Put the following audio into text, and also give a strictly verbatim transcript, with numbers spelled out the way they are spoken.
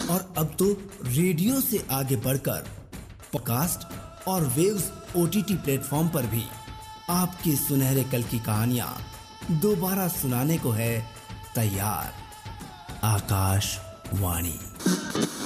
और अब तो रेडियो से आगे बढ़कर पॉडकास्ट और वेव्स ओटीटी प्लेटफॉर्म पर भी आपके सुनहरे कल की कहानियां दोबारा सुनाने को है तैयार। आकाशवाणी।